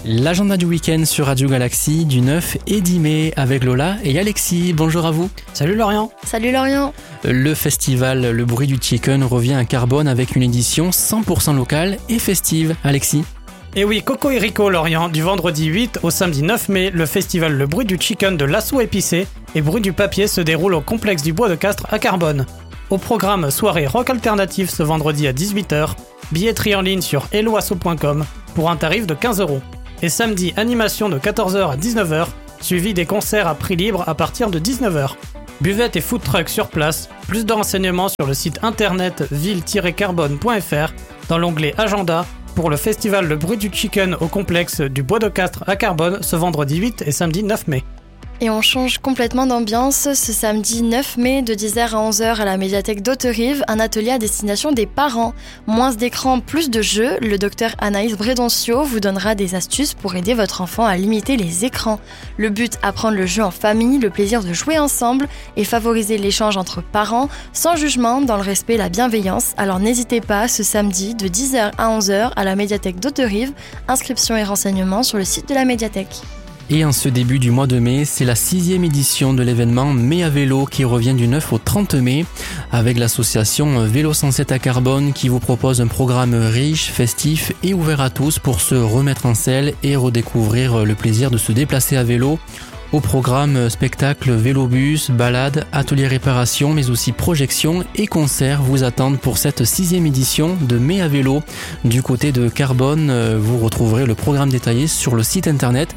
L'agenda du week-end sur Radio Galaxie du 9 et 10 mai avec Lola et Alexis. Bonjour à vous. Salut Lorient. Salut Lorient. Le festival Le Bruit du Chicken revient à Carbone avec une édition 100% locale et festive. Alexis. Et oui, Coco et Rico Lorient, du vendredi 8 au samedi 9 mai, le festival Le Bruit du Chicken de l'Assaut épicé et Bruit du Papier se déroule au complexe du Bois de Castres à Carbone. Au programme soirée rock alternative ce vendredi à 18h, billetterie en ligne sur helloasso.com pour un tarif de 15 €. Et samedi, animation de 14h à 19h, suivi des concerts à prix libre à partir de 19h. Buvette et food truck sur place, plus de renseignements sur le site internet ville-carbone.fr dans l'onglet Agenda pour le festival Le Bruit du Chicken au complexe du Bois de Castres à Carbone ce vendredi 8 et samedi 9 mai. Et on change complètement d'ambiance ce samedi 9 mai de 10h à 11h à la médiathèque d'Hauterive, un atelier à destination des parents. Moins d'écran, plus de jeux, le docteur Anaïs Bredoncio vous donnera des astuces pour aider votre enfant à limiter les écrans. Le but, apprendre le jeu en famille, le plaisir de jouer ensemble et favoriser l'échange entre parents, sans jugement, dans le respect et la bienveillance. Alors n'hésitez pas, ce samedi de 10h à 11h à la médiathèque d'Hauterive, inscription et renseignements sur le site de la médiathèque. Et en ce début du mois de mai, c'est la 6e édition de l'événement Mai à vélo qui revient du 9 au 30 mai avec l'association Vélo 107 à Carbone qui vous propose un programme riche, festif et ouvert à tous pour se remettre en selle et redécouvrir le plaisir de se déplacer à vélo. Au programme, spectacle, vélobus, balades, ateliers réparation, mais aussi projections et concerts vous attendent pour cette 6e édition de Mai à vélo. Du côté de Carbone, vous retrouverez le programme détaillé sur le site internet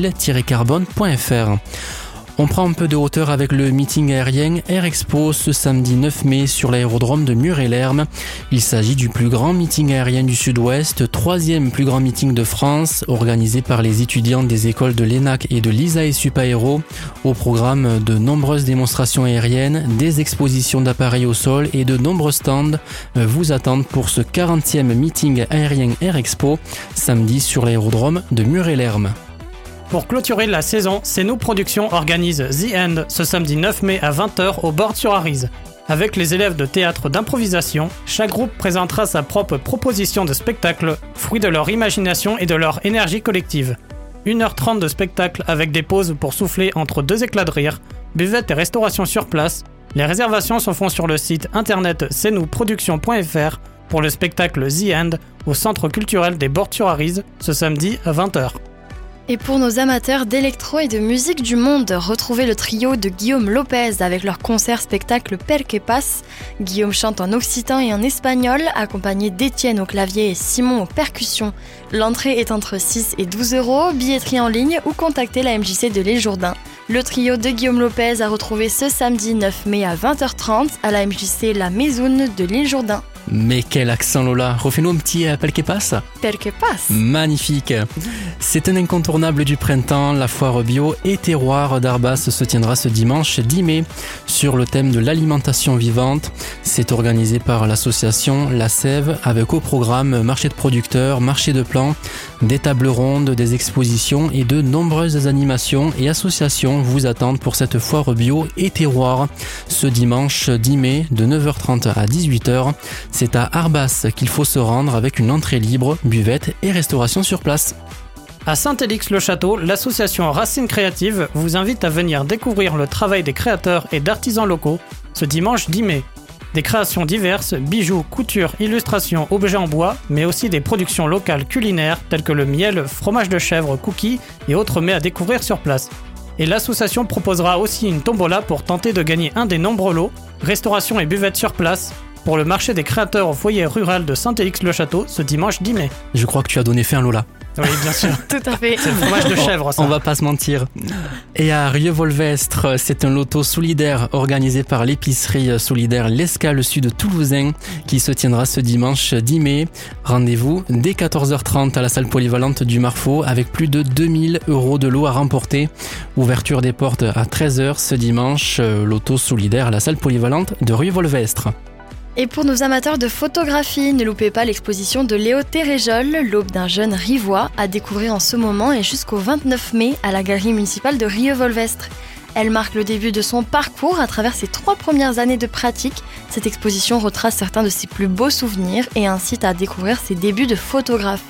ville-carbone.fr. On prend un peu de hauteur avec le meeting aérien Air Expo ce samedi 9 mai sur l'aérodrome de Mur-et-Lerme. Il s'agit du plus grand meeting aérien du Sud-Ouest, 3e plus grand meeting de France, organisé par les étudiants des écoles de l'ENAC et de l'ISA et Supaéro. Au programme, de nombreuses démonstrations aériennes, des expositions d'appareils au sol et de nombreux stands vous attendent pour ce 40e meeting aérien Air Expo, samedi sur l'aérodrome de Mur-et-Lerme. Pour clôturer la saison, C'est Nous Productions organise The End ce samedi 9 mai à 20h au Bord-sur-Arize. Avec les élèves de théâtre d'improvisation, chaque groupe présentera sa propre proposition de spectacle, fruit de leur imagination et de leur énergie collective. 1h30 de spectacle avec des pauses pour souffler entre 2 éclats de rire, buvette et restauration sur place. Les réservations se font sur le site internet cnouproduction.fr pour le spectacle The End au Centre culturel des Bords-sur-Arize ce samedi à 20h. Et pour nos amateurs d'électro et de musique du monde, retrouvez le trio de Guillaume Lopez avec leur concert-spectacle Per que Pas. Guillaume chante en occitan et en espagnol, accompagné d'Étienne au clavier et Simon aux percussions. L'entrée est entre 6 et 12 €, billetterie en ligne ou contactez la MJC de l'Île Jourdain. Le trio de Guillaume Lopez a retrouvé ce samedi 9 mai à 20h30 à la MJC La Maisoune de l'Île Jourdain. Mais quel accent Lola, refais-nous un petit Per que Pas. Per que Pas. Magnifique. C'est un incontournable du printemps, la foire bio et terroir d'Arbas se tiendra ce dimanche 10 mai sur le thème de l'alimentation vivante. C'est organisé par l'association La Sève avec au programme marché de producteurs, marché de plants, des tables rondes, des expositions et de nombreuses animations et associations vous attendent pour cette foire bio et terroir. Ce dimanche 10 mai de 9h30 à 18h, c'est à Arbas qu'il faut se rendre avec une entrée libre, buvette et restauration sur place. À Saint-Élix-le-Château, l'association Racines Créatives vous invite à venir découvrir le travail des créateurs et d'artisans locaux ce dimanche 10 mai. Des créations diverses, bijoux, couture, illustrations, objets en bois, mais aussi des productions locales culinaires telles que le miel, fromage de chèvre, cookies et autres mets à découvrir sur place. Et l'association proposera aussi une tombola pour tenter de gagner un des nombreux lots, restauration et buvette sur place, pour le marché des créateurs au foyer rural de Saint-Élix-le-Château ce dimanche 10 mai. Je crois que tu as donné faim Lola. Oui, bien sûr. Tout à fait. C'est le fromage de chèvre, ça. On va pas se mentir. Et à Rieux-Volvestre, c'est un loto solidaire organisé par l'épicerie solidaire L'Escale Sud Toulousain qui se tiendra ce dimanche 10 mai. Rendez-vous dès 14h30 à la salle polyvalente du Marfaux avec plus de 2000 € de lot à remporter. Ouverture des portes à 13h ce dimanche. Loto solidaire à la salle polyvalente de Rieux-Volvestre. Et pour nos amateurs de photographie, ne loupez pas l'exposition de Léo Téréjol, l'aube d'un jeune Rivois, à découvrir en ce moment et jusqu'au 29 mai à la galerie municipale de Rieux-Volvestre. Elle marque le début de son parcours à travers ses 3 premières années de pratique. Cette exposition retrace certains de ses plus beaux souvenirs et incite à découvrir ses débuts de photographe.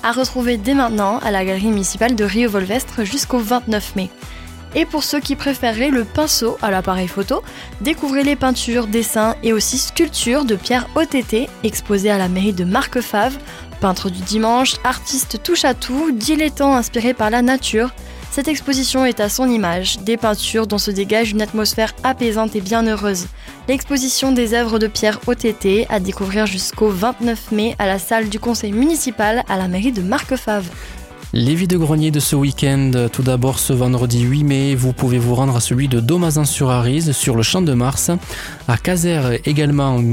à retrouver dès maintenant à la galerie municipale de Rio-Volvestre jusqu'au 29 mai. Et pour ceux qui préféreraient le pinceau à l'appareil photo, découvrez les peintures, dessins et aussi sculptures de Pierre OTT exposées à la mairie de Marquefave. Peintre du dimanche, artiste touche-à-tout, dilettant inspiré par la nature. Cette exposition est à son image, des peintures dont se dégage une atmosphère apaisante et bienheureuse. L'exposition des œuvres de Pierre OTT à découvrir jusqu'au 29 mai à la salle du conseil municipal à la mairie de Marquefave. Les vide-greniers de ce week-end, tout d'abord ce vendredi 8 mai, vous pouvez vous rendre à celui de Domazan-sur-Arize, sur le Champ de Mars, à Caser également